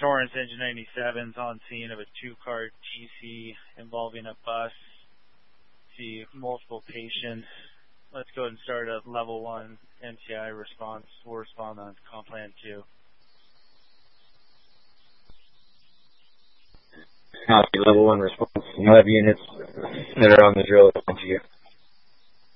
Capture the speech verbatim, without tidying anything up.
Torrance Engine ninety-sevens on scene of a two-car T C involving a bus. See multiple patients. Let's go ahead and start at level one M T I response. We'll respond on Complan two. Copy, level one response. You have units that are on the drill to you.